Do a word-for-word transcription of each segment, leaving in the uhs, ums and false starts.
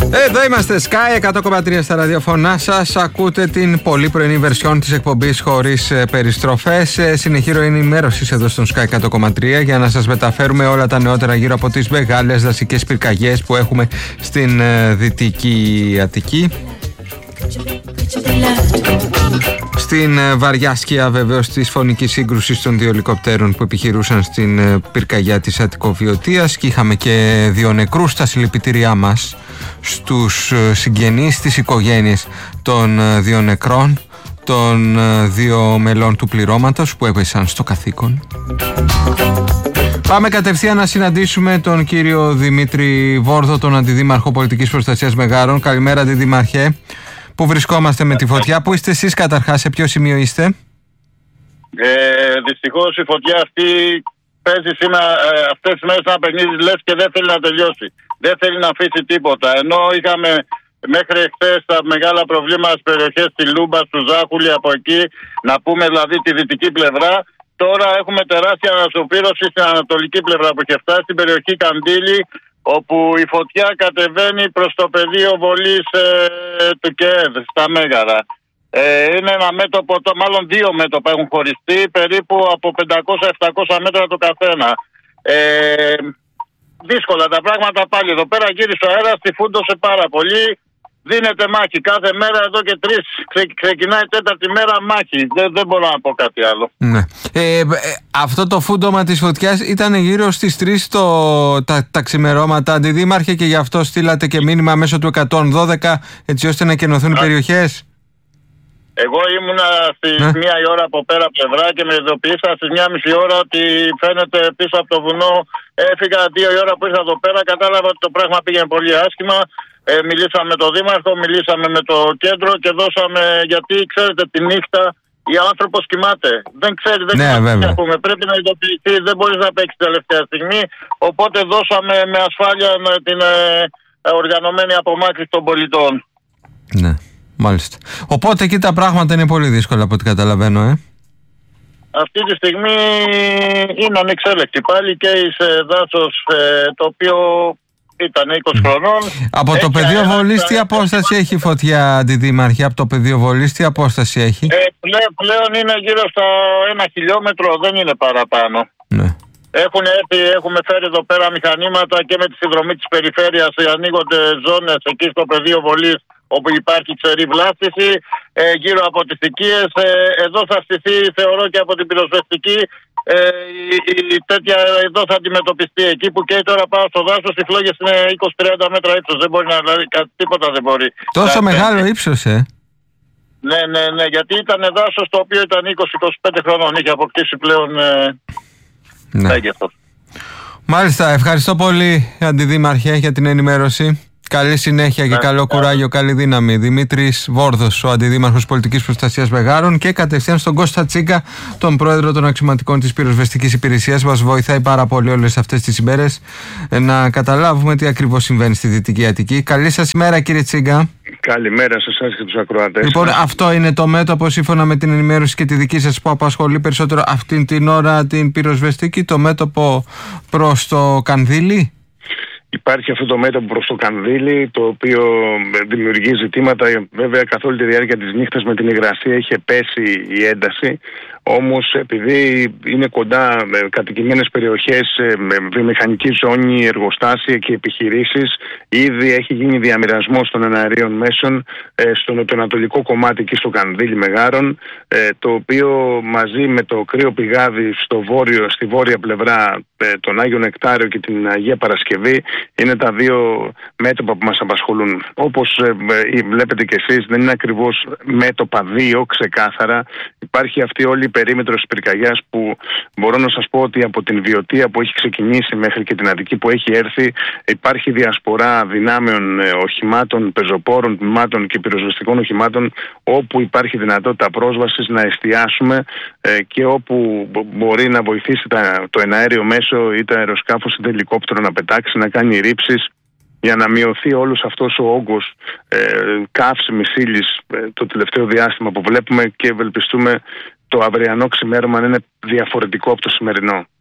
Εδώ είμαστε, Sky εκατό κόμμα τρία στα ραδιοφωνά σας. Ακούτε την πολύ πρωινή βερσιόν της εκπομπής χωρίς ε, περιστροφές. Ε, συνεχή ροή ενημέρωσης εδώ στον Sky εκατό κόμμα τρία για να σας μεταφέρουμε όλα τα νεότερα γύρω από τις μεγάλες δασικές πυρκαγιές που έχουμε στην ε, Δυτική Αττική. Στην ε, βαριά σκιά βεβαίως της φωνικής σύγκρουσης των δύο ελικοπτέρων που επιχειρούσαν στην ε, πυρκαγιά της Αττικοβιωτίας, και είχαμε και δύο νεκρούς. Τα συλληπιτήριά μας στους ε, συγγενείς, στις οικογένειες των ε, δύο νεκρών, των ε, δύο μελών του πληρώματος που έπεσαν στο καθήκον. Πάμε κατευθείαν να συναντήσουμε τον κύριο Δημήτρη Βόρδο, τον Αντιδήμαρχο Πολιτικής Προστασίας Μεγάρων. Καλημέρα, Αντιδήμαρχε. Πού βρισκόμαστε με τη φωτιά, πού είστε εσείς καταρχάς, σε ποιο σημείο είστε? Ε, δυστυχώς η φωτιά αυτή παίζει σήμερα, ε, αυτές τις μέρες ένα παιχνίδι, λες, και δεν θέλει να τελειώσει. Δεν θέλει να αφήσει τίποτα. Ενώ είχαμε μέχρι εχθές τα μεγάλα προβλήματα στις περιοχές τη Λούμπα, του Ζάχουλη, από εκεί, να πούμε δηλαδή τη δυτική πλευρά. Τώρα έχουμε τεράστια ανασωπήρωση στην ανατολική πλευρά που έχει φτάσει, στην περιοχή Καντήλη, όπου η φωτιά κατεβαίνει προς το πεδίο βολής ε, του ΚΕΕΔ στα Μέγαρα. Ε, είναι ένα μέτωπο, το, μάλλον δύο μέτωπα έχουν χωριστεί, περίπου από πεντακόσια με επτακόσια μέτρα το καθένα. Ε, δύσκολα τα πράγματα πάλι. Εδώ πέρα γύρισε ο αέρας, τη φούντωσε πάρα πολύ. Δίνεται μάχη κάθε μέρα, εδώ και τρεις ξε, ξεκινάει τέταρτη μέρα μάχη. Δεν, δεν μπορώ να πω κάτι άλλο. Ναι. Ε, ε, αυτό το φούντομα της φωτιάς ήταν γύρω στις τρεις το, τα, τα ξημερώματα, Αντιδήμαρχε, και γι' αυτό στείλατε και μήνυμα μέσω του εκατόν δώδεκα έτσι ώστε να κενωθούν οι περιοχές. Εγώ ήμουνα στις ναι. μία η ώρα από πέρα πλευρά και με ειδοποίησα στις μία μισή ώρα ότι φαίνεται πίσω από το βουνό. Έφυγα δύο η ώρα που ήρθα εδώ πέρα, κατάλαβα ότι το πράγμα πήγαινε πολύ άσχημα. Ε, μιλήσαμε με τον Δήμαρχο, μιλήσαμε με το κέντρο και δώσαμε, γιατί ξέρετε τη νύχτα ο άνθρωπος κοιμάται. Δεν ξέρει, δεν ναι, ξέρει τι πούμε. Πρέπει να ειδοποιηθεί, δεν μπορείς να παίξεις τελευταία στιγμή. Οπότε δώσαμε με ασφάλεια την ε, οργανωμένη απομάκρυνση των πολιτών. Ναι, μάλιστα. Οπότε εκεί τα πράγματα είναι πολύ δύσκολα από ό,τι καταλαβαίνω, ε. Αυτή τη στιγμή είναι ανεξέλεκτη πάλι και σε δάσος ε, το οποίο ήταν είκοσι χρονών. Από το πεδίο βολής τι απόσταση έχει η φωτιά, Αντιδήμαρχε? Από το πεδίο βολής τι απόσταση έχει? Ε, πλέ, πλέον είναι γύρω στο ένα χιλιόμετρο, δεν είναι παραπάνω. Ναι. Έχουν έρθει, έχουμε φέρει εδώ πέρα μηχανήματα και με τη συνδρομή της περιφέρειας, ανοίγονται ζώνες εκεί στο πεδίο βολής όπου υπάρχει ξερή βλάστηση, ε, γύρω από τις οικίες. Ε, εδώ θα στηθεί, θεωρώ, και από την πυροσβεστική. Ε, η, η, τέτοια εδώ θα αντιμετωπιστεί. Εκεί που καίει τώρα πάνω στο δάσος, οι φλόγες είναι είκοσι με τριάντα μέτρα ύψος. Δεν μπορεί να, δηλαδή, τίποτα δεν μπορεί. Τόσο να, μεγάλο ύψος, ε. Ναι, ναι, ναι, γιατί ήταν δάσος το οποίο ήταν είκοσι με είκοσι πέντε χρονών. Είχε αποκτήσει πλέον ε, ναι. μέγεθος. Μάλιστα, ευχαριστώ πολύ, Αντιδήμαρχε, για την ενημέρωση. Καλή συνέχεια και καλό κουράγιο, καλή δύναμη. Δημήτρης Βόρδος, ο Αντιδήμαρχος Πολιτικής Προστασίας Μεγάρων, και κατευθείαν στον Κώστα Τσίκα, τον πρόεδρο των αξιωματικών της πυροσβεστικής υπηρεσίας. Μας βοηθάει πάρα πολύ όλες αυτές τις ημέρες να καταλάβουμε τι ακριβώς συμβαίνει στη Δυτική Αττική. Καλή σας ημέρα, κύριε Τσίκα. Καλημέρα σε εσάς και τους ακροατές. Λοιπόν, αυτό είναι το μέτωπο, σύμφωνα με την ενημέρωση και τη δική σας, που απασχολεί περισσότερο αυτήν την ώρα την πυροσβεστική, το μέτωπο προς το Κανδύλι? Υπάρχει αυτό το μέτωπο προς το Κανδύλι, το οποίο δημιουργεί ζητήματα. Βέβαια, καθ' όλη τη διάρκεια της νύχτας με την υγρασία είχε πέσει η ένταση. Όμως, επειδή είναι κοντά με κατοικημένες περιοχές, με βιομηχανική ζώνη, εργοστάσια και επιχειρήσεις, ήδη έχει γίνει διαμοιρασμός των εναερίων μέσων στο νοτιοανατολικό κομμάτι εκεί στο Κανδύλι Μεγάρων, το οποίο μαζί με το κρύο πηγάδι στο βόρειο, στη βόρεια πλευρά, τον Άγιο Νεκτάριο και την Αγία Παρασκευή, είναι τα δύο μέτωπα που μας απασχολούν. Όπως ε, βλέπετε και εσείς, δεν είναι ακριβώς μέτωπα δύο ξεκάθαρα. Υπάρχει αυτή όλη η περίμετρος της πυρκαγιάς που μπορώ να σας πω ότι από την Βιωτία που έχει ξεκινήσει μέχρι και την Αττική που έχει έρθει, υπάρχει διασπορά δυνάμεων ε, οχημάτων, πεζοπόρων, τμήματων και πυροσβεστικών οχημάτων, όπου υπάρχει δυνατότητα πρόσβασης να εστιάσουμε ε, και όπου μπορεί να βοηθήσει τα, το εναέριο μέσο είτε αεροσκάφος είτε ελικόπτερο να πετάξει, να κάνει ρήψεις για να μειωθεί όλος αυτός ο όγκος ε, καύσιμης ύλης ε, το τελευταίο διάστημα που βλέπουμε, και ευελπιστούμε το αυριανό ξημέρωμα να είναι διαφορετικό από το σημερινό.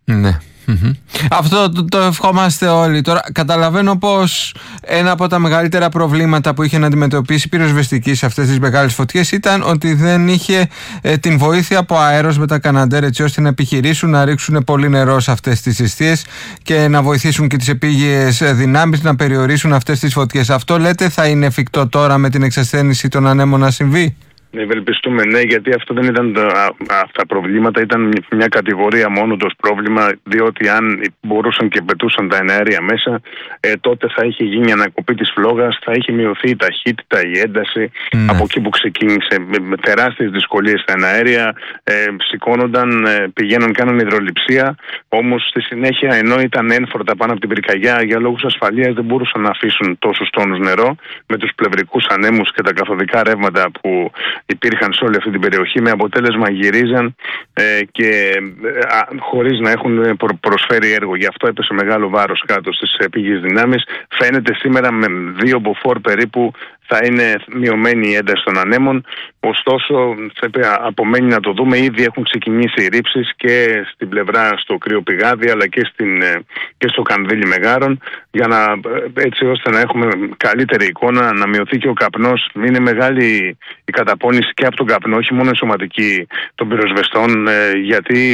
Ναι. Mm-hmm. Αυτό το, το ευχόμαστε όλοι. Τώρα καταλαβαίνω πως ένα από τα μεγαλύτερα προβλήματα που είχε να αντιμετωπίσει η πυροσβεστική σε αυτές τις μεγάλες φωτιές ήταν ότι δεν είχε ε, την βοήθεια από αέρος με τα Καναντέρ, έτσι ώστε να επιχειρήσουν να ρίξουν πολύ νερό σε αυτές τις εστίες και να βοηθήσουν και τις επίγειες δυνάμεις να περιορίσουν αυτές τις φωτιές. Αυτό λέτε θα είναι εφικτό τώρα με την εξασθένιση των ανέμων να συμβεί? Ευελπιστούμε, ναι, γιατί αυτό δεν ήταν τα, τα προβλήματα, ήταν μια κατηγορία μόνο το πρόβλημα, διότι αν μπορούσαν και πετούσαν τα εναέρια μέσα, ε, τότε θα είχε γίνει ανακοπή της φλόγας, θα είχε μειωθεί η ταχύτητα, η ένταση, ναι. Από εκεί που ξεκίνησε, με, με τεράστιες δυσκολίες στα εναέρια, ε, σηκώνονταν, ε, πηγαίναν, κάναν υδρολειψία, όμως στη συνέχεια, ενώ ήταν ένφορτα πάνω από την πυρκαγιά, για λόγους ασφαλείας δεν μπορούσαν να αφήσουν τόσους τόνους νερό, με τους πλευρικούς ανέμους και τα καθοδικά ρεύματα που υπήρχαν σε όλη αυτή την περιοχή, με αποτέλεσμα γυρίζαν ε, και ε, α, χωρίς να έχουν προ, προσφέρει έργο. Γι' αυτό έπεσε μεγάλο βάρος κάτω στις επίγειες δυνάμεις. Φαίνεται σήμερα με δύο μποφόρ περίπου θα είναι μειωμένη η ένταση των ανέμων. Ωστόσο, απομένει να το δούμε. Ήδη έχουν ξεκινήσει οι ρήψεις και στην πλευρά στο Κρυοπηγάδι, αλλά και, στην, και στο Κανδύλι Μεγάρων, για να, έτσι ώστε να έχουμε καλύτερη εικόνα, να μειωθεί και ο καπνός. Είναι μεγάλη η καταπώνηση και από τον καπνό, όχι μόνο η σωματική των πυροσβεστών, γιατί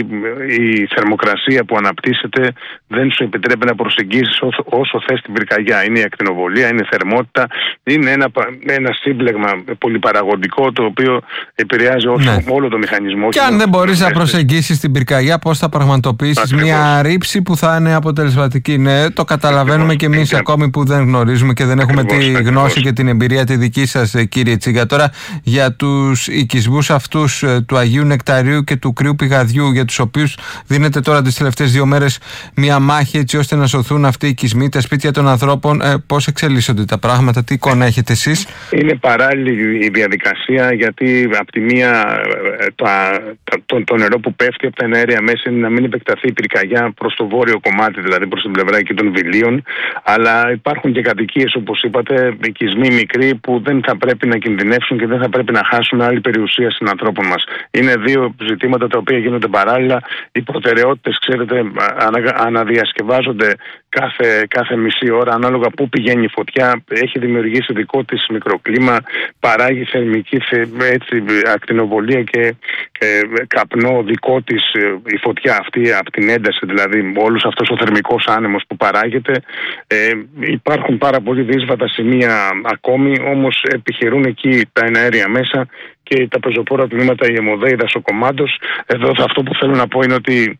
η θερμοκρασία που αναπτύσσεται δεν σου επιτρέπει να προσεγγίσεις όσο, όσο θες την πυρκαγιά. Είναι η ακτινοβολία, είναι η θερμότητα, είναι ένα ένα σύμπλεγμα πολυπαραγωγικό το οποίο επηρεάζει όσο, ναι. όλο το μηχανισμό. Και αν δεν μπορείς να προσεγγίσεις την πυρκαγιά, πώς θα πραγματοποιήσεις μια ρήψη που θα είναι αποτελεσματική? Ναι, το καταλαβαίνουμε και εμείς ακόμη που δεν γνωρίζουμε και δεν έχουμε ακριβώς, τη γνώση ακριβώς. και την εμπειρία τη δική σας, κύριε Τσίγκα. Τώρα, για τους οικισμούς αυτούς του Αγίου Νεκταρίου και του Κρύου Πηγαδιού, για τους οποίους δίνεται τώρα τις τελευταίες δύο μέρες μια μάχη έτσι ώστε να σωθούν αυτοί οι οικισμοί, τα σπίτια των ανθρώπων, ε, πώς εξελίσσονται τα πράγματα, τι εικόνα έχετε εσείς? Είναι παράλληλη η διαδικασία, γιατί από τη μία το, το, το νερό που πέφτει από τα εναέρια μέσα είναι να μην επεκταθεί η πυρκαγιά προς το βόρειο κομμάτι, δηλαδή προς την πλευρά εκεί των Βιλίων, αλλά υπάρχουν και κατοικίες, όπως είπατε, οικισμοί μικροί που δεν θα πρέπει να κινδυνεύσουν και δεν θα πρέπει να χάσουν άλλη περιουσία συνανθρώπων μας. Είναι δύο ζητήματα τα οποία γίνονται παράλληλα. Οι προτεραιότητες, ξέρετε, ανα, αναδιασκευάζονται κάθε, κάθε μισή ώρα ανάλογα πού πηγαίνει η φωτιά. Έχει δημιουργήσει δικό της μικροκλίμα, παράγει θερμική έτσι, ακτινοβολία και ε, καπνό δικό της η φωτιά αυτή, από την ένταση δηλαδή, όλος αυτός ο θερμικός άνεμος που παράγεται. Ε, υπάρχουν πάρα πολύ δύσβατα σημεία ακόμη, όμως επιχειρούν εκεί τα εναέρια μέσα και τα πεζοπόρα τμήματα, η αιμοδέ, η δασοκομάντος. Εδώ αυτό που θέλω να πω είναι ότι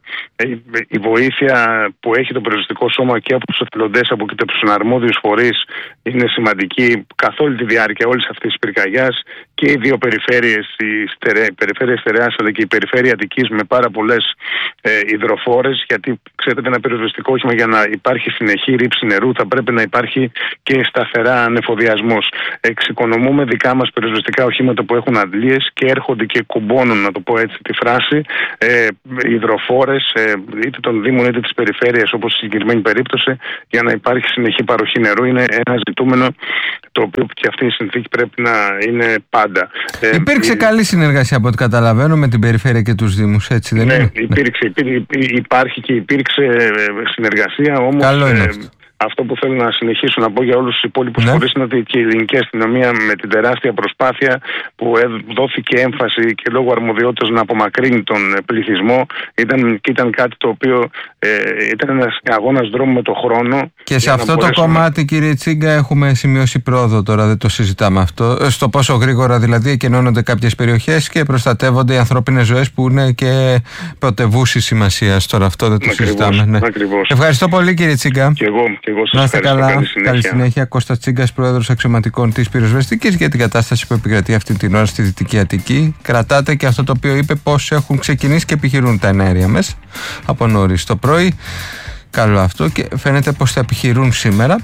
η βοήθεια που έχει το περιοριστικό σώμα και από τους εθελοντές, από και τους αρμόδιους φορείς, είναι σημαντική καθ' όλη τη διάρκεια όλης αυτής της πυρκαγιάς. Και οι δύο περιφέρειες, η, στερε, η περιφέρεια Στερεάς αλλά και η περιφέρεια Αττικής, με πάρα πολλές ε, υδροφόρες, γιατί ξέρετε, ένα περιοριστικό όχημα για να υπάρχει συνεχή ρήψη νερού θα πρέπει να υπάρχει και σταθερά ανεφοδιασμός. Εξοικονομούμε δικά μας περιοριστικά οχήματα που έχουν αντλίες και έρχονται και κουμπώνουν, να το πω έτσι τη φράση, ε, υδροφόρες ε, είτε των Δήμων είτε της περιφέρειας, όπως στη συγκεκριμένη περίπτωση, για να υπάρχει συνεχή παροχή νερού. Είναι ένα ζητούμενο το οποίο και αυτή η συνθήκη πρέπει να είναι πάντα. Υπήρξε ε, καλή συνεργασία από ό,τι καταλαβαίνω με την περιφέρεια και τους Δήμους, έτσι δεν ναι, είναι? Υπήρξε, υπήρξε, υπάρχει και υπήρξε συνεργασία, όμως καλό είναι ε, αυτό. Αυτό που θέλω να συνεχίσω να πω για όλους τους υπόλοιπους ναι. φορείς είναι ότι και η ελληνική αστυνομία, με την τεράστια προσπάθεια που δόθηκε έμφαση και λόγω αρμοδιότητας να απομακρύνει τον πληθυσμό, ήταν, ήταν κάτι το οποίο ε, ήταν ένας αγώνας δρόμου με το χρόνο. Και σε αυτό το κομμάτι, κύριε Τσίγκα, έχουμε σημειώσει πρόοδο τώρα, δεν το συζητάμε αυτό. Στο πόσο γρήγορα δηλαδή εκενώνονται κάποιες περιοχές και προστατεύονται οι ανθρώπινες ζωές που είναι και πρωτευούσης σημασίας. Τώρα αυτό δεν το ακριβώς, συζητάμε. Ναι. Ευχαριστώ πολύ, κύριε Τσίγκα. Και εγώ. Να είστε καλά. Καλή συνέχεια. Καλή συνέχεια. Κώστας Τσίγκας, πρόεδρος αξιωματικών της πυροσβεστικής, για την κατάσταση που επικρατεί αυτή την ώρα στη Δυτική Αττική. Κρατάτε και αυτό το οποίο είπε, πώς έχουν ξεκινήσει και επιχειρούν τα εναέρια μέσα από νωρίς το πρωί. Καλό αυτό, και φαίνεται πως θα επιχειρούν σήμερα.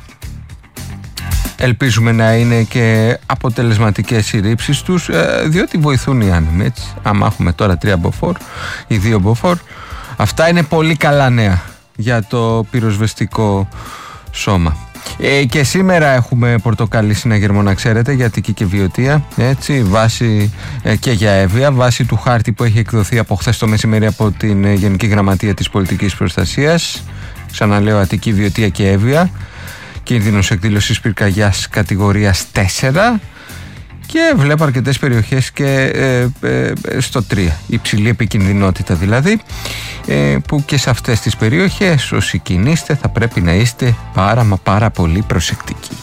Ελπίζουμε να είναι και αποτελεσματικές οι ρήψεις τους, διότι βοηθούν οι άνεμοι. Έτσι. Άμα έχουμε τώρα τρία μποφόρ ή δύο μποφόρ, αυτά είναι πολύ καλά νέα για το πυροσβεστικό σώμα. Ε, και σήμερα έχουμε πορτοκαλί συναγερμό, να ξέρετε, για Αττική και Βιωτία, έτσι, βάση ε, και για Εύβοια, βάση του χάρτη που έχει εκδοθεί από χθες το μεσημέρι από την ε, Γενική Γραμματεία της Πολιτικής Προστασίας. Ξαναλέω, Αττική, Βιωτία και Εύβοια. Κίνδυνος εκδήλωσης πυρκαγιάς κατηγορίας τέσσερα. Και βλέπω αρκετές περιοχές και ε, ε, στο τρία, υψηλή επικινδυνότητα δηλαδή, ε, που και σε αυτές τις περιοχές όσοι κινείστε θα πρέπει να είστε πάρα μα πάρα πολύ προσεκτικοί.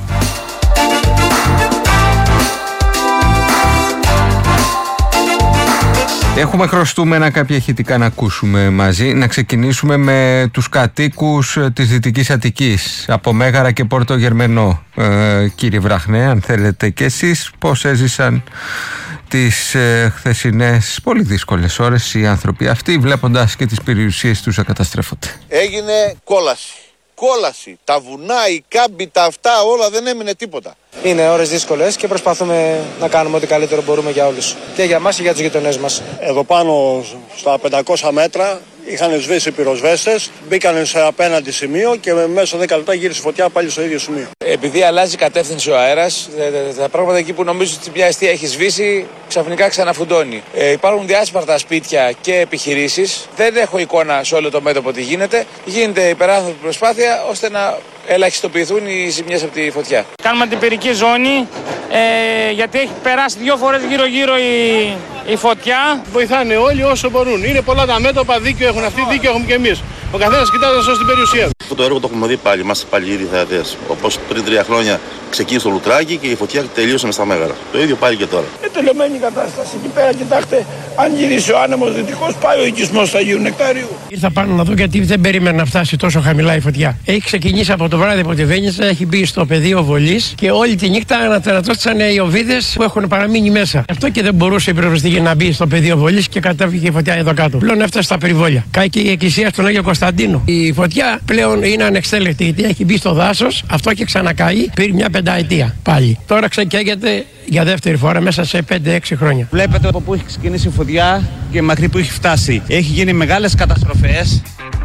Έχουμε χρωστούμενα κάποια ηχητικά να ακούσουμε μαζί. Να ξεκινήσουμε με τους κατοίκους της Δυτικής Αττικής, από Μέγαρα και Πόρτο Γερμενό. Ε, κύριε Βραχνέ, αν θέλετε και εσείς, πώς έζησαν τις ε, χθεσινές πολύ δύσκολες ώρες οι άνθρωποι αυτοί, βλέποντας και τις περιουσίες τους να καταστρέφονται? Έγινε κόλαση. Κόλαση. Τα βουνά, οι κάμποι, τα αυτά, όλα, δεν έμεινε τίποτα. Είναι ώρες δύσκολες και προσπαθούμε να κάνουμε ό,τι καλύτερο μπορούμε για όλους. Και για μας και για τους γειτονές μας. Εδώ πάνω στα πεντακόσια μέτρα είχαν σβήσει πυροσβέστες, μπήκαν σε απέναντι σημείο και μέσα δέκα λεπτά γύρισε φωτιά πάλι στο ίδιο σημείο. Επειδή αλλάζει κατεύθυνση ο αέρας, τα πράγματα εκεί που νομίζω ότι μια αιστεία έχει σβήσει, ξαφνικά ξαναφουντώνει. Ε, υπάρχουν διάσπαρτα σπίτια και επιχειρήσεις. Δεν έχω εικόνα σε όλο το μέτωπο τι γίνεται. Γίνεται υπεράνθρωπη προσπάθεια ώστε να ελαχιστοποιηθούν οι ζημιές από τη φωτιά. Κάνουμε την πυρική ζώνη, ε, γιατί έχει περάσει δύο φορές γύρω-γύρω η, η φωτιά. Βοηθάνε όλοι όσο μπορούν. Είναι πολλά τα μέτωπα, δίκιο έχουν αυτοί, δίκιο έχουμε και εμείς. Ο καθένας κοιτάζει να σώσει την περιουσία του. Αυτό το έργο το έχουμε δει πάλι, είμαστε πάλι ήδη θεατές. Όπως πριν τρία χρόνια ξεκίνησε το Λουτράκι και η φωτιά τελείωσε μες στα Μέγαρα. Το ίδιο πάλι και τώρα. Είναι τελειωμένη η κατάσταση. Εκεί πέρα, κοιτάξτε, αν γυρίσει ο άνεμος δυτικός, πάει ο οικισμός του Αγίου Νεκτάριου. Ήρθα πάνω να δω γιατί δεν περίμενα να φτάσει τόσο χαμηλά η φωτιά. Έχει ξεκινήσει από το βράδυ από τη Βέννητσα, έχει μπει στο πεδίο βολής και όλη τη νύχτα ανατερατώθησαν οι οβίδες που έχουν παραμείνει μέσα. Αυτό και δεν μπορούσε η πυροσβεστική να μπει στο πεδίο βολής και κατέβηκε η φωτιά εδώ κάτω. Πλέον έφτασε στα περιβόλια. Κάει η εκκλησία στον Άγιο Κωνσταντίνο. Η φωτιά πλέον είναι ανεξέλεκτη γιατί έχει μπει στο δάσος, αυτό και ξανακάει πριν μια πενταετία πάλι. Τώρα ξεκαίγεται για δεύτερη φορά μέσα σε πέντε έξι χρόνια. Βλέπετε από πού έχει ξεκινήσει η φωτιά και μακρύ που έχει φτάσει. Έχει γίνει μεγάλες καταστροφές.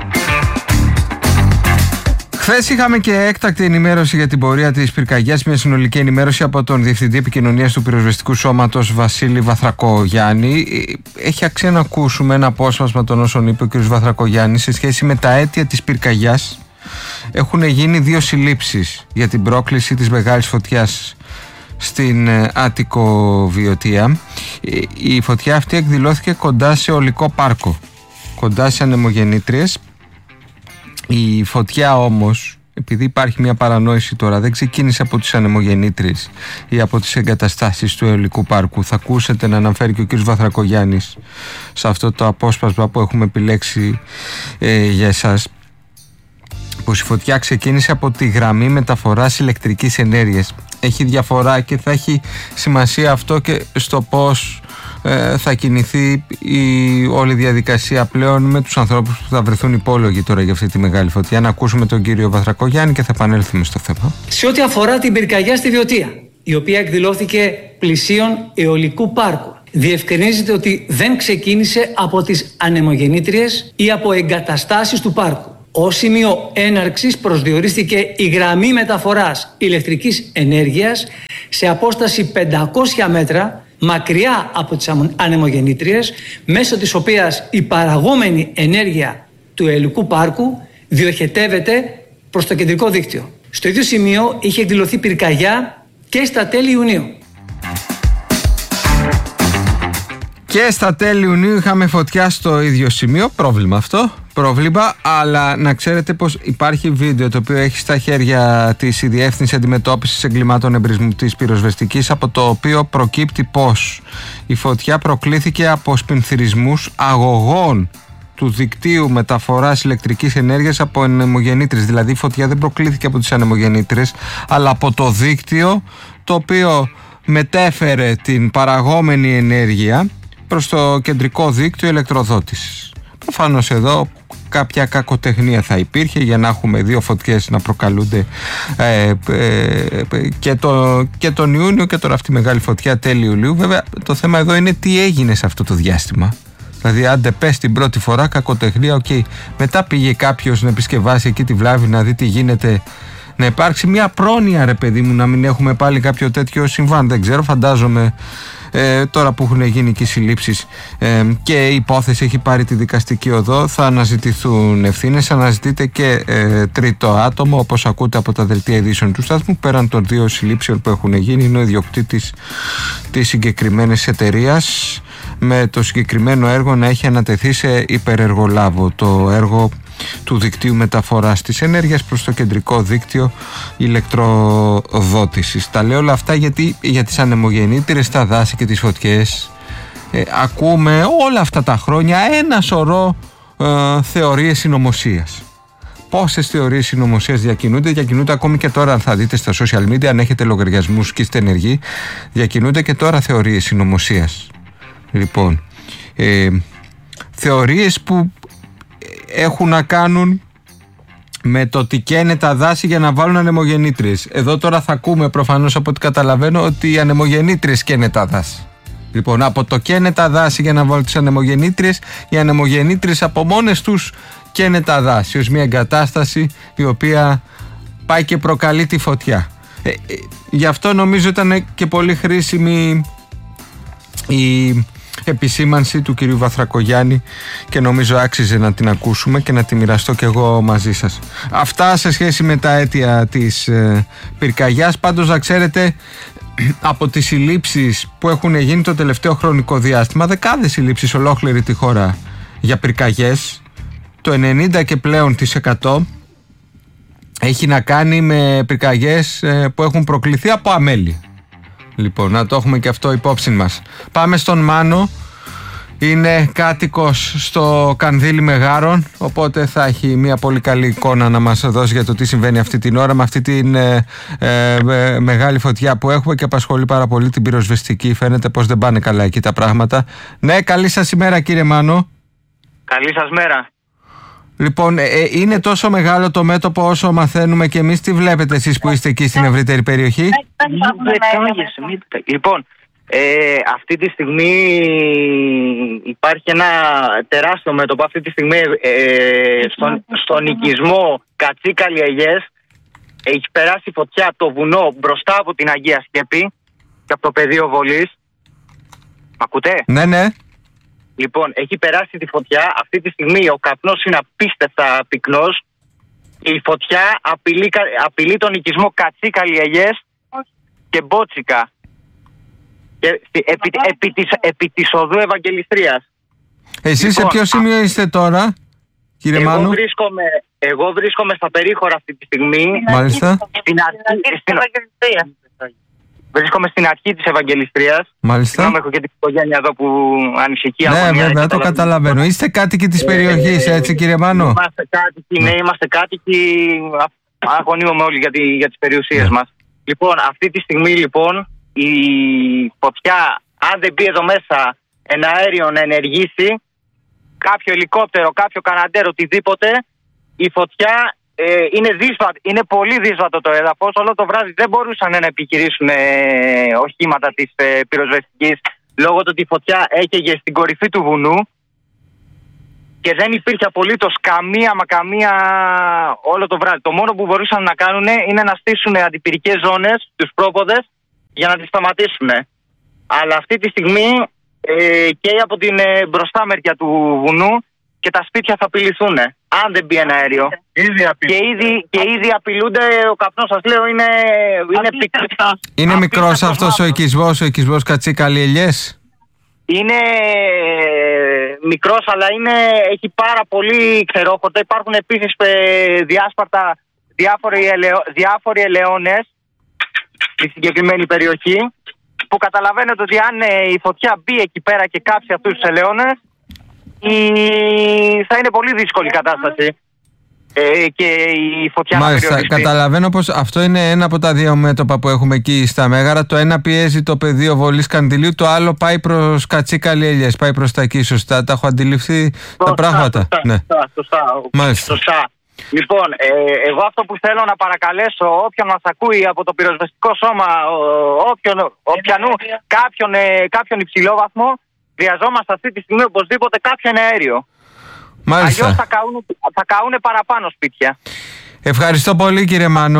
Χθες είχαμε και έκτακτη ενημέρωση για την πορεία της πυρκαγιάς, μια συνολική ενημέρωση από τον Διευθυντή Επικοινωνίας του Πυροσβεστικού Σώματος Βασίλη Βαθρακογιάννη. Έχει αξία να ακούσουμε ένα απόσπασμα των όσων είπε ο κ. Βαθρακογιάννης σε σχέση με τα αίτια της πυρκαγιάς. Έχουν γίνει δύο συλλήψεις για την πρόκληση της μεγάλης φωτιάς στην Άττικο Βιωτία. Η φωτιά αυτή εκδηλώθηκε κοντά σε ολικό πάρκο, κοντά σε ανεμογεννήτριες. Η φωτιά όμως, επειδή υπάρχει μια παρανόηση τώρα, δεν ξεκίνησε από τις ανεμογεννήτριες ή από τις εγκαταστάσεις του αιωλικού πάρκου. Θα ακούσετε να αναφέρει και ο κ. Βαθρακογιάννης σε αυτό το απόσπασμα που έχουμε επιλέξει ε, για εσάς, πως η φωτιά ξεκίνησε από τη γραμμή μεταφοράς ηλεκτρικής ενέργειας. Έχει διαφορά και θα έχει σημασία αυτό και στο πώς ε, θα κινηθεί η όλη διαδικασία πλέον με τους ανθρώπους που θα βρεθούν υπόλογοι τώρα για αυτή τη μεγάλη φωτιά. Να ακούσουμε τον κύριο Βαθρακογιάννη και θα επανέλθουμε στο θέμα. Σε ό,τι αφορά την πυρκαγιά στη Βιωτία, η οποία εκδηλώθηκε πλησίον αιωλικού πάρκου, διευκρινίζεται ότι δεν ξεκίνησε από τις ανεμογεννήτριες ή από εγκαταστάσεις του πάρκου. Ως σημείο έναρξης προσδιορίστηκε η γραμμή μεταφοράς ηλεκτρικής ενέργειας σε απόσταση πεντακόσια μέτρα μακριά από τις ανεμογεννήτριες, μέσω της οποίας η παραγόμενη ενέργεια του αιωλικού πάρκου διοχετεύεται προς το κεντρικό δίκτυο. Στο ίδιο σημείο είχε εκδηλωθεί πυρκαγιά και στα τέλη Ιουνίου. Και στα τέλη Ιουνίου είχαμε φωτιά στο ίδιο σημείο. Πρόβλημα αυτό. Πρόβλημα, αλλά να ξέρετε πως υπάρχει βίντεο το οποίο έχει στα χέρια της η Διεύθυνση Αντιμετώπισης Εγκλημάτων Εμπρισμού της Πυροσβεστικής, από το οποίο προκύπτει πως η φωτιά προκλήθηκε από σπινθυρισμούς αγωγών του δικτύου μεταφοράς ηλεκτρικής ενέργειας από ανεμογεννήτριες. Δηλαδή η φωτιά δεν προκλήθηκε από τις ανεμογεννήτριες, αλλά από το δίκτυο το οποίο μετέφερε την παραγόμενη ενέργεια προς το κεντρικό δίκτυο ηλεκτροδότησης. Προφανώς εδώ κάποια κακοτεχνία θα υπήρχε για να έχουμε δύο φωτιές να προκαλούνται ε, ε, και, το, και τον Ιούνιο και τώρα αυτή η μεγάλη φωτιά τέλη Ιουλίου. Βέβαια το θέμα εδώ είναι τι έγινε σε αυτό το διάστημα. Δηλαδή άντε πες την πρώτη φορά κακοτεχνία, οκ. Okay. Μετά πήγε κάποιος να επισκευάσει εκεί τη βλάβη, να δει τι γίνεται να υπάρξει μια πρόνοια, ρε παιδί μου, να μην έχουμε πάλι κάποιο τέτοιο συμβάν. Δεν ξέρω, φαντάζομαι ε, τώρα που έχουν γίνει και οι συλλήψεις ε, και η υπόθεση έχει πάρει τη δικαστική οδό, θα αναζητηθούν ευθύνες. Αναζητείται και ε, τρίτο άτομο, όπως ακούτε από τα δελτία ειδήσεων του σταθμού. Πέραν των δύο συλλήψεων που έχουν γίνει, είναι ο ιδιοκτήτης της συγκεκριμένης εταιρείας, με το συγκεκριμένο έργο να έχει ανατεθεί σε υπερεργολάβο, το έργο του δικτύου μεταφοράς της ενέργειας προς το κεντρικό δίκτυο ηλεκτροδότησης. Τα λέω όλα αυτά γιατί για τις ανεμογεννήτριες, τα δάση και τις φωτιές ε, ακούμε όλα αυτά τα χρόνια ένα σωρό ε, θεωρίες συνωμοσίας. Πόσες θεωρίες συνωμοσίας διακινούνται, διακινούνται ακόμη και τώρα. Αν θα δείτε στα social media, αν έχετε λογαριασμούς και είστε ενεργοί, διακινούνται και τώρα θεωρίες συνωμοσίας. Λοιπόν, ε, θεωρίες που έχουν να κάνουν με το τι καίνε τα δάση για να βάλουν ανεμογεννήτριες. Εδώ τώρα θα ακούμε προφανώς, από ό,τι καταλαβαίνω, ότι οι ανεμογεννήτριες καίνε τα δάση. Λοιπόν, από το καίνε τα δάση για να βάλουν τις ανεμογεννήτριες, οι ανεμογεννήτριες από μόνες τους καίνε τα δάση, ως μια εγκατάσταση η οποία πάει και προκαλεί τη φωτιά. Ε, ε, γι' αυτό νομίζω ήταν και πολύ χρήσιμη η επισήμανση του κυρίου Βαθρακογιάννη και νομίζω άξιζε να την ακούσουμε και να τη μοιραστώ κι εγώ μαζί σας. Αυτά σε σχέση με τα αίτια της ε, πυρκαγιάς. Πάντως να ξέρετε, από τις συλλήψεις που έχουν γίνει το τελευταίο χρονικό διάστημα, δεκάδες συλλήψεις ολόκληρη τη χώρα για πυρκαγιές, το ενενήντα και πλέον της εκατό έχει να κάνει με πυρκαγιές ε, που έχουν προκληθεί από αμέλεια. Λοιπόν, να το έχουμε και αυτό υπόψη μας. Πάμε στον Μάνο. Είναι κάτοικος στο Κανδύλι Μεγάρων, οπότε θα έχει μια πολύ καλή εικόνα να μας δώσει για το τι συμβαίνει αυτή την ώρα με αυτή την ε, ε, ε, μεγάλη φωτιά που έχουμε και απασχολεί πάρα πολύ την πυροσβεστική. Φαίνεται πως δεν πάνε καλά εκεί τα πράγματα. Ναι, καλή σας ημέρα κύριε Μάνο. Καλή σας μέρα. Λοιπόν, ε, ε, είναι τόσο μεγάλο το μέτωπο όσο μαθαίνουμε και εμείς. Τι βλέπετε εσείς που είστε εκεί στην ευρύτερη περιοχή? Λοιπόν, ε, αυτή τη στιγμή υπάρχει ένα τεράστιο μέτωπο. Αυτή τη στιγμή ε, στον, στον οικισμό Κατσίκαλη Αιγές έχει περάσει φωτιά το βουνό μπροστά από την Αγία Σκέπη και από το πεδίο βολής. Μ' ακούτε? Ναι, ναι. Λοιπόν, έχει περάσει τη φωτιά. Αυτή τη στιγμή ο καπνός είναι απίστευτα πυκνός. Η φωτιά απειλεί, απειλεί τον οικισμό Κατσίκαλη Αιγές και Μπότσικα. Και, επί, επί, της, επί της οδού Ευαγγελιστρίας. Εσείς λοιπόν, σε ποιο σημείο είστε τώρα, κύριε εγώ Μάνου? Βρίσκομαι, εγώ βρίσκομαι στα περίχωρα αυτή τη στιγμή. Μάλιστα. Στην αρχή, στην, βρίσκομαι στην αρχή της Ευαγγελιστρίας. Μάλιστα. Συγγνώμη, έχω και την οικογένεια εδώ που ανησυχεί. Ναι, βέβαια, το καταλαβαίνω. Είστε κάτοικοι της περιοχής, ε, έτσι κύριε Μάνο? Είμαστε κάτοικοι, ναι, είμαστε κάτοικοι. Αγωνίουμε όλοι για, τη, για τις περιουσίες ναι. μας. Λοιπόν, αυτή τη στιγμή λοιπόν η φωτιά, αν δεν μπει εδώ μέσα ένα αέριο να ενεργήσει, κάποιο ελικόπτερο, κάποιο καναντέρ, οτιδήποτε, η φωτιά ε, είναι, δύσβα, είναι πολύ δύσβατο το έδαφος. Όλο το βράδυ δεν μπορούσαν να επιχειρήσουν ε, οχήματα της ε, πυροσβεστικής, λόγω του ότι η φωτιά έκαιγε στην κορυφή του βουνού και δεν υπήρχε απολύτως καμία μα καμία όλο το βράδυ. Το μόνο που μπορούσαν να κάνουν είναι να στήσουν αντιπυρικές ζώνες στους πρόποδες για να τις σταματήσουν. Αλλά αυτή τη στιγμή ε, και από την ε, μπροστά μεριά του βουνού και τα σπίτια θα απειληθούν αν δεν μπει ένα αέριο. Ήδη και, ήδη, και ήδη απειλούνται. Ο καπνός, σας λέω, είναι, είναι πικρός. Είναι μικρός αυτός ο οικισμός, ο οικισμός Κατσίκαλη Αιγές? Είναι μικρός, αλλά είναι, έχει πάρα πολύ ξερόχορτα. Υπάρχουν επίσης ε, διάσπαρτα διάφοροι, ελαιο, διάφοροι ελαιώνες στη συγκεκριμένη περιοχή, που καταλαβαίνετε ότι αν ε, η φωτιά μπει εκεί πέρα και κάψει αυτούς τους ελαιώνες, η... θα είναι πολύ δύσκολη η κατάσταση ε, και η φωτιά να περιοριστεί. Μάλιστα, καταλαβαίνω πως αυτό είναι ένα από τα δύο μέτωπα που έχουμε εκεί στα Μέγαρα. Το ένα πιέζει το πεδίο βολής Καντιλίου, το άλλο πάει προς Κατσίκαλη Αιγές, πάει προς τα εκεί. Σωστά, τα έχω αντιληφθεί σωστά, τα πράγματα? Σωστά, ναι. σωστά, σωστά, Μάλιστα. σωστά. Λοιπόν, ε, εγώ αυτό που θέλω να παρακαλέσω όποιον μας ακούει από το πυροσβεστικό σώμα, όποιον, όποιανού, κάποιον, ε, κάποιον υψηλόβαθμο, χρειαζόμαστε αυτή τη στιγμή οπωσδήποτε κάποιον αέριο. Μάλιστα. Αλλιώς θα καούν, θα καούν παραπάνω σπίτια. Ευχαριστώ πολύ κύριε Μάνο.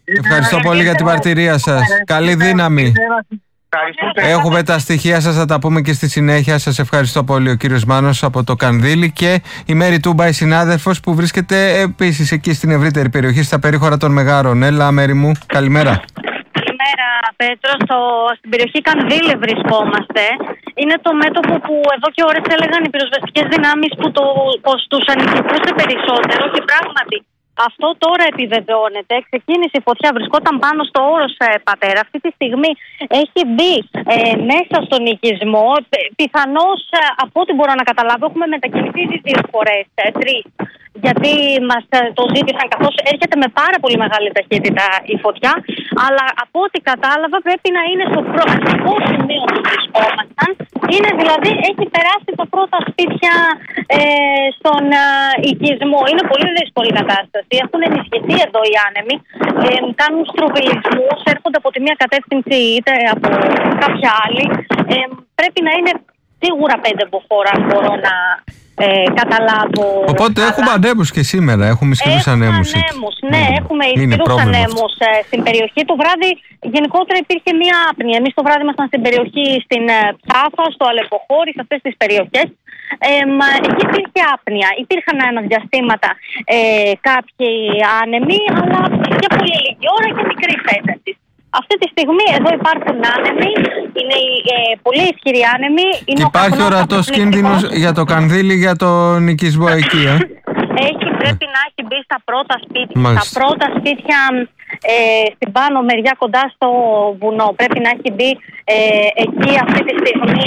Ευχαριστώ πολύ για την μαρτυρία σας. Καλή δύναμη. Έχουμε τα στοιχεία σας, θα τα πούμε και στη συνέχεια. Σας ευχαριστώ πολύ. Ο κύριος Μάνος από το Κανδύλι και η Μέρη Τούμπα, η συνάδελφος που βρίσκεται επίσης εκεί στην ευρύτερη περιοχή, στα περίχωρα των Μεγάρων. Έλα, Μέρη μου, καλημέρα. Καλημέρα, Πέτρο. Στο, στην περιοχή Κανδύλι βρισκόμαστε. Είναι το μέτωπο που εδώ και ώρες έλεγαν οι πυροσβεστικές δυνάμεις που το, πως τους ανησυχούσε περισσότερο και πράγματι αυτό τώρα επιβεβαιώνεται. Ξεκίνησε η φωτιά, βρισκόταν πάνω στο όρος ε, Πατέρα. Αυτή τη στιγμή έχει μπει ε, μέσα στον οικισμό. Πιθανώς, ε, από ό,τι μπορώ να καταλάβω, έχουμε μετακινηθεί δύο φορές, ε, τρεις. Γιατί μας ε, το ζήτησαν, καθώς έρχεται με πάρα πολύ μεγάλη ταχύτητα η φωτιά. Αλλά από ό,τι κατάλαβα πρέπει να είναι στο πρώτο σημείο που βρισκόμασταν. Είναι δηλαδή, έχει περάσει τα πρώτα σπίτια ε, στον ε, οικισμό. Είναι πολύ δύσκολη κατάσταση. Έχουν ενισχυθεί εδώ οι άνεμοι, ε, κάνουν στροβιλισμούς, έρχονται από τη μία κατεύθυνση είτε από κάποια άλλη. Ε, πρέπει να είναι σίγουρα πέντε μποφόρ, αν μπορώ να ε, καταλάβω. Οπότε αλλά... έχουμε ανέμους και σήμερα, έχουμε ισχυρούς ανέμους. ανέμους ναι, mm. έχουμε ισχυρούς ανέμους ε, στην περιοχή. Το βράδυ γενικότερα υπήρχε μία άπνοια. Εμείς το βράδυ ήμασταν στην περιοχή, στην ε, Ψάφα, στο Αλεποχώρι, σε αυτές τις περιοχές. Ε, μα, εκεί υπήρχε άπνοια. Υπήρχαν αναδιαστήματα ε, κάποιοι άνεμοι, αλλά για πολύ λίγη ώρα και μικρή ένταση. Αυτή τη στιγμή εδώ υπάρχουν άνεμοι, είναι ε, πολύ ισχυροί άνεμοι. Είναι υπάρχει ορατός κίνδυνος για το Κανδύλι, για τον οικισμό εκεί, ε? Έχει, πρέπει να έχει μπει στα πρώτα σπίτια. Μάλιστα. Στα πρώτα σπίτια ε, στην πάνω μεριά κοντά στο βουνό. Πρέπει να έχει μπει ε, εκεί αυτή τη στιγμή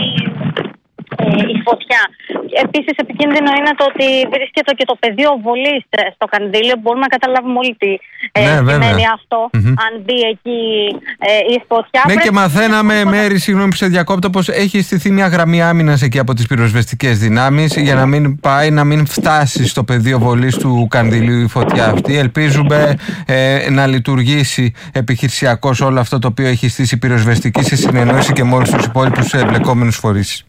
η φωτιά. Επίσης επικίνδυνο είναι το ότι βρίσκεται και το πεδίο βολής στο Κανδύλιο. Μπορούμε να καταλάβουμε όλοι τι ναι, σημαίνει αυτό, mm-hmm. αν μπει εκεί ε, η φωτιά. Ναι, και μαθαίναμε, να... Μέρη, συγγνώμη που σε διακόπτω, πως έχει στηθεί μια γραμμή άμυνας εκεί από τις πυροσβεστικές δυνάμεις για να μην πάει, να μην φτάσει στο πεδίο βολής του Κανδυλίου η φωτιά αυτή. Ελπίζουμε ε, να λειτουργήσει επιχειρησιακώς όλο αυτό το οποίο έχει στήσει η πυροσβεστική σε συνεννόηση και με όλους τους υπόλοιπους εμπλεκόμενους φορείς.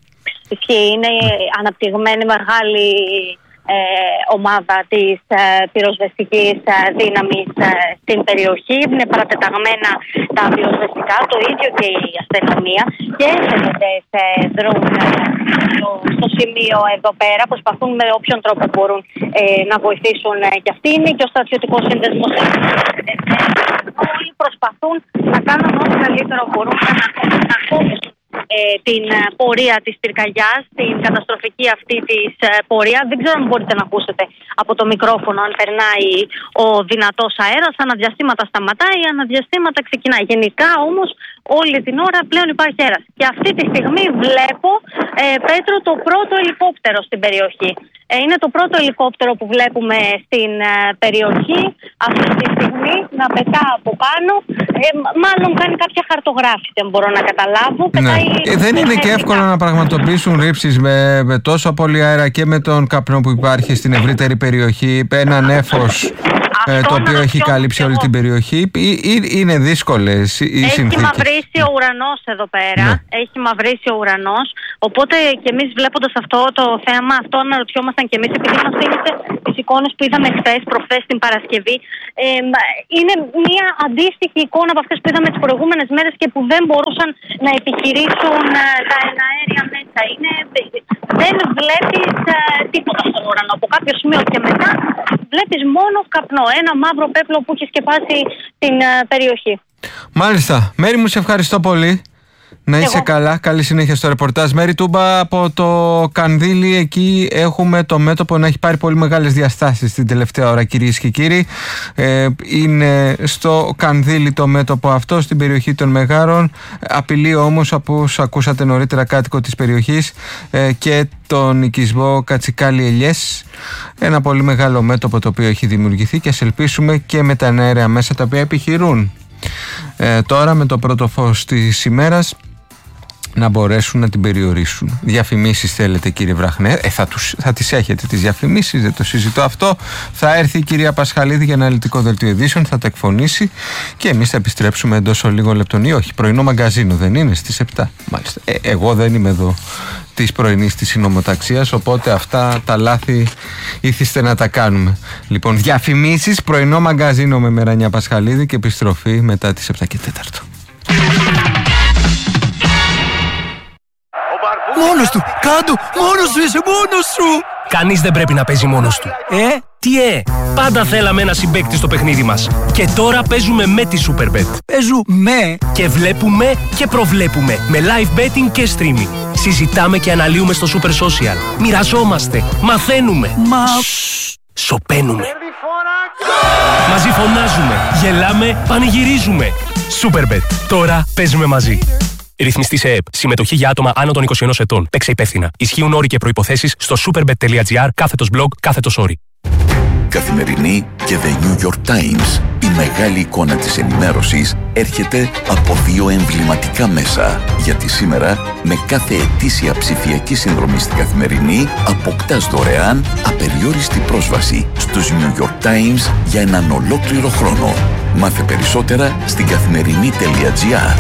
Είναι αναπτυγμένη μεγάλη ε, ομάδα της ε, πυροσβεστικής ε, δύναμης ε, στην περιοχή. Είναι παρατεταγμένα τα πυροσβεστικά, το ίδιο και η αστυνομία και οι εθελοντές ε, δρούν ε, στο, στο σημείο εδώ πέρα. Προσπαθούν με όποιον τρόπο μπορούν ε, να βοηθήσουν ε, και αυτοί. Είναι και ο στρατιωτικός σύνδεσμος. Ε, ε, όλοι προσπαθούν να κάνουν ό,τι καλύτερο μπορούν να ακόμησουν Ε, την ε, πορεία της πυρκαγιάς, την καταστροφική αυτή της ε, πορεία. Δεν ξέρω αν μπορείτε να ακούσετε από το μικρόφωνο αν περνάει ο δυνατός αέρας. Αναδιαστήματα σταματάει, αναδιαστήματα ξεκινάει. Γενικά όμως όλη την ώρα πλέον υπάρχει αέρας. Και αυτή τη στιγμή βλέπω, ε, Πέτρο, το πρώτο ελικόπτερο στην περιοχή. Ε, είναι το πρώτο ελικόπτερο που βλέπουμε στην ε, περιοχή αυτή τη στιγμή να πετά από πάνω. Ε, μάλλον κάνει κάποια χαρτογράφηση, αν μπορώ να καταλάβω. Ναι. Πετάει, ε, δεν είναι και εύκολο να πραγματοποιήσουν ρήψεις με, με τόσο πολύ αέρα και με τον καπνό που υπάρχει στην ευρύτερη περιοχή. Ένα νέφος ε, το οποίο έχει καλύψει όλη την περιοχή. Ή, ή, είναι δύσκολες οι έχει συνθήκες. Έχει μαυρίσει ο ουρανός εδώ πέρα. Ναι. Έχει μαυρίσει ο ουρανός. Οπότε και εμείς βλέποντας αυτό το θέμα, αυτό αναρωτιόμασταν και εμείς, επειδή μας φαίνεται τις εικόνες που είδαμε χθες, προχθές την Παρασκευή. Ε, είναι μια αντίστοιχη εικόνα από αυτές που είδαμε τις προηγούμενες μέρες και που δεν μπορούσαν να επιχειρήσουν ε, τα εναέρια μέσα. Είναι, δεν βλέπεις ε, τίποτα στον ουρανό. Από κάποιο σημείο και μετά βλέπεις μόνο καπνό. Ένα μαύρο πέπλο που έχει σκεπάσει την ε, περιοχή. Μάλιστα. Μέρη μου, σε ευχαριστώ πολύ. Να είσαι Εγώ. καλά, καλή συνέχεια στο ρεπορτάζ. Μέρη Τούμπα από το Κανδύλι, εκεί έχουμε το μέτωπο να έχει πάρει πολύ μεγάλες διαστάσεις την τελευταία ώρα, κυρίες και κύριοι. Ε, είναι στο Κανδύλι το μέτωπο αυτό, στην περιοχή των Μεγάρων. Απειλεί όμως, από όσο ακούσατε νωρίτερα, κάτοικο της περιοχής ε, και τον οικισμό Κατσικάλι Ελιές. Ένα πολύ μεγάλο μέτωπο το οποίο έχει δημιουργηθεί και ας ελπίσουμε και με τα εναέρια μέσα τα οποία επιχειρούν ε, τώρα με το πρώτο φως της ημέρας να μπορέσουν να την περιορίσουν. Διαφημίσεις θέλετε, κύριε Βραχνέ? Ε, θα, τους, θα τις έχετε τις διαφημίσεις, δεν το συζητώ αυτό. Θα έρθει η κυρία Πασχαλίδη για αναλυτικό δελτίο ειδήσεων, θα τα εκφωνήσει και εμείς θα επιστρέψουμε εντός λίγων λεπτών. Ή όχι, πρωινό μαγκαζίνο δεν είναι στις επτά? Μάλιστα. Ε, εγώ δεν είμαι εδώ της πρωινής της συνομοταξίας, οπότε αυτά τα λάθη ήθιστε να τα κάνουμε. Λοιπόν, διαφημίσεις, πρωινό μαγκαζίνο με Μερανιά Πασχαλίδη και επιστροφή μετά τις επτά και τέσσερα. Μόνος του! Κάντο! Μόνος σου είσαι! Μόνος σου! Κανείς δεν πρέπει να παίζει μόνος του. Ε? Τι ε! Πάντα θέλαμε ένα συμπαίκτη στο παιχνίδι μας. Και τώρα παίζουμε με τη Superbet. Παίζουμε! Και βλέπουμε και προβλέπουμε. Με live betting και streaming. Συζητάμε και αναλύουμε στο Super Social. Μοιραζόμαστε. Μαθαίνουμε. Μα... Σοπαίνουμε. Μαζί φωνάζουμε. Γελάμε. Πανηγυρίζουμε. Superbet. Τώρα παίζουμε μαζί. Ρυθμιστή σε ΕΕΠ. Συμμετοχή για άτομα άνω των είκοσι ενός ετών. Παίξε υπεύθυνα. Ισχύουν όροι και προϋποθέσεις στο superbet.gr κάθετος blog κάθετος όροι. Καθημερινή και The New York Times. Η μεγάλη εικόνα της ενημέρωσης έρχεται από δύο εμβληματικά μέσα. Γιατί σήμερα, με κάθε ετήσια ψηφιακή συνδρομή στην Καθημερινή, αποκτάς δωρεάν απεριόριστη πρόσβαση στους New York Times για έναν ολόκληρο χρόνο. Μάθε περισσότερα στην καθημερινή.gr.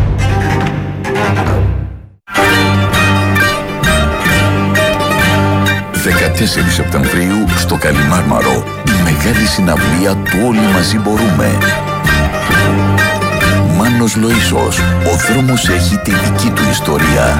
δεκατέσσερις Σεπτεμβρίου στο Καλιμάρμαρο, η μεγάλη συναυλία του Όλοι Μαζί Μπορούμε. Μάνος Λοΐσος, ο δρόμος έχει τη δική του ιστορία.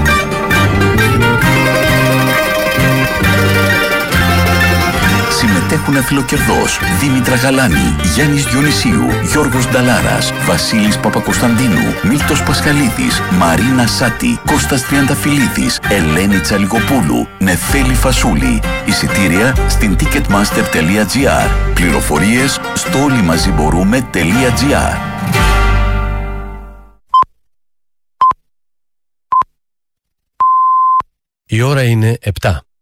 Συμμετέχουν Αφιλοκερδός, Δήμητρα Γαλάνη, Γιάννης Διονυσίου, Γιώργος Νταλάρας, Βασίλης Παπακοσταντίνου, Μίλτος Πασχαλίδης, Μαρίνα Σάτη, Κώστας Τριανταφυλλίδης, Ελένη Τσαλικοπούλου, Νεφέλη Φασούλη. Εισιτήρια στην ticketmaster.gr. Πληροφορίες στο όλοιμαζιμπορούμε.gr. Η ώρα είναι επτά.